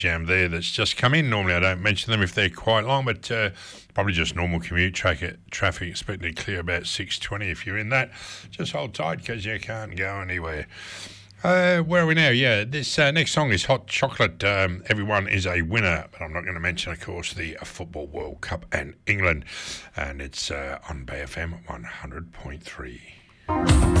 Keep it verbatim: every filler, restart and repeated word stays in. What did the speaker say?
jam there that's just come in. Normally I don't mention them if they're quite long, but uh, probably just normal commute traffic, traffic expected to clear about six twenty if you're in that. Just hold tight because you can't go anywhere. Uh, where are we now? Yeah, this uh, next song is Hot Chocolate. Um, everyone is a winner, but I'm not going to mention, of course, the uh, Football World Cup and England. And it's uh, on Bay F M one hundred point three.